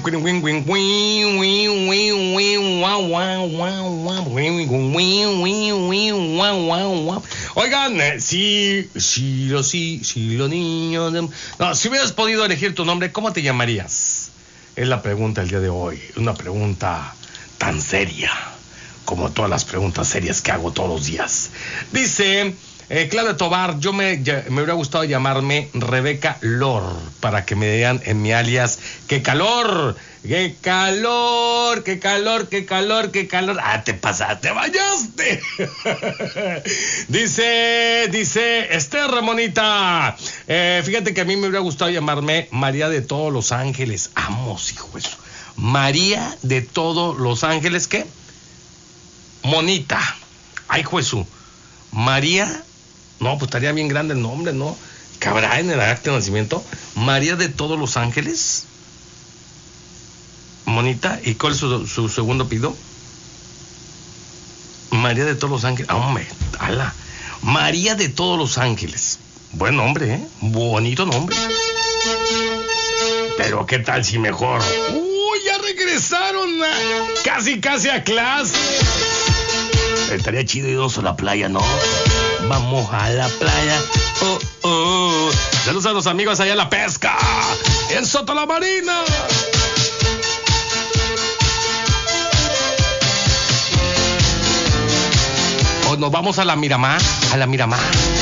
Oigan, sí, los niños. No, si hubieras podido elegir tu nombre, ¿cómo te llamarías? Es la pregunta el día de hoy. Una pregunta tan seria como todas las preguntas serias que hago todos los días. Dice Claudia Tobar, me hubiera gustado llamarme Rebeca Lor, para que me digan en mi alias, ¡qué calor! ¡Qué calor! ¡Qué calor! ¡Qué calor! ¡Qué calor! ¡Ah, te pasaste! ¡Vayaste! Dice Esther Ramonita, fíjate que a mí me hubiera gustado llamarme María de todos los ángeles. Amos, hijo de eso. María de todos los ángeles, ¿qué? Monita. Ay, Jesús. María. No, pues estaría bien grande el nombre, ¿no? ¿Cabrá en el acta de nacimiento? María de todos los ángeles. Monita. ¿Y cuál es su segundo apellido? María de todos los ángeles. Ah, hombre, ala. María de todos los ángeles. Buen nombre, ¿eh? Bonito nombre. Pero ¿qué tal si mejor? ¡Uy, ya regresaron! Casi a clase. Estaría chido irnos a la playa, ¿no? Vamos a la playa. Saludos a los amigos allá en la pesca. En Soto la Marina. O nos vamos a la Miramar.